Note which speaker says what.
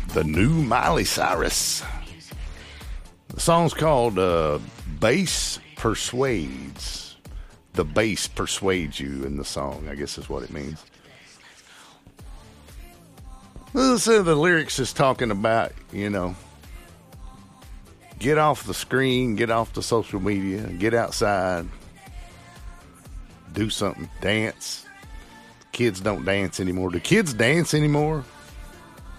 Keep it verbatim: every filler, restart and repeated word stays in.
Speaker 1: the new Miley Cyrus. The song's called uh, Bass Persuades. The bass persuades you in the song, I guess is what it means. Well, so the lyrics is talking about, you know, get off the screen, get off the social media, get outside, do something, dance. Kids don't dance anymore. Do kids dance anymore?